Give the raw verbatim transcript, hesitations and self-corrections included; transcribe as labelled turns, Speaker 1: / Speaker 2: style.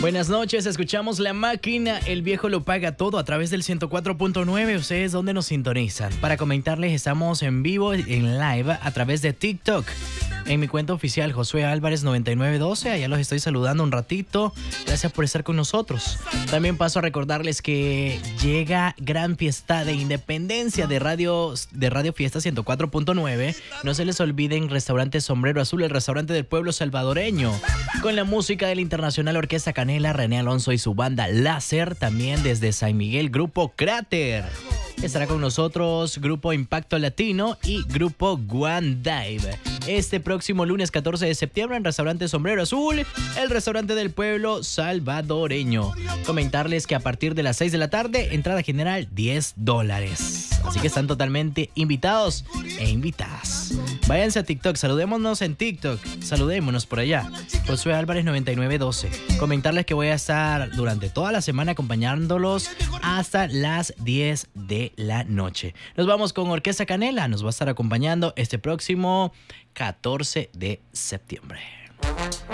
Speaker 1: Buenas noches, escuchamos La Máquina, el viejo lo paga todo a través del ciento cuatro punto nueve. Ustedes, ¿dónde nos sintonizan? Para comentarles, estamos en vivo, en live, a través de TikTok. En mi cuenta oficial, Josué Álvarez noventa y nueve doce, allá los estoy saludando un ratito. Gracias por estar con nosotros. También paso a recordarles que llega Gran Fiesta de Independencia de Radio, de Radio Fiesta ciento cuatro punto nueve. No se les olviden Restaurante Sombrero Azul, el restaurante del pueblo salvadoreño. Con la música de la Internacional Orquesta Canela, René Alonso y su banda Láser. También desde San Miguel, Grupo Cráter. Estará con nosotros Grupo Impacto Latino y Grupo One Dive. Este próximo lunes catorce de septiembre en Restaurante Sombrero Azul, el restaurante del pueblo salvadoreño. Comentarles que a partir de las seis de la tarde, entrada general diez dólares. Así que están totalmente invitados e invitadas. Váyanse a TikTok, saludémonos en TikTok, saludémonos por allá. Josué Álvarez noventa y nueve doce. Comentarles que voy a estar durante toda la semana acompañándolos hasta las diez de la noche. Nos vamos con Orquesta Canela, nos va a estar acompañando este próximo catorce de septiembre.